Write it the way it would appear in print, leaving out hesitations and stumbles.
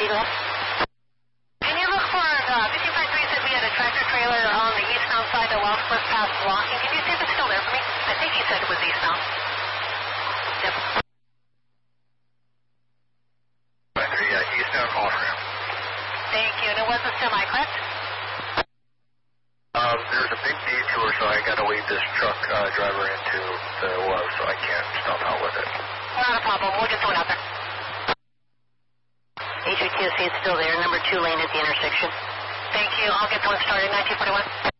left. Can you look for 55-3 said we had a tractor trailer on the eastbound side of Wellscliff past blocking. Can you see if it's still there for me? I think he said it was eastbound. Yep. Eastbound off ramp. Thank you. And it was a semi, correct? There's a big detour, so I got to lead this truck driver into the web, so I can't stop out with it. Not a problem. We'll get someone out there. HVTSC is still there, number 2 lane at the intersection. Thank you. I'll get someone started. 1941.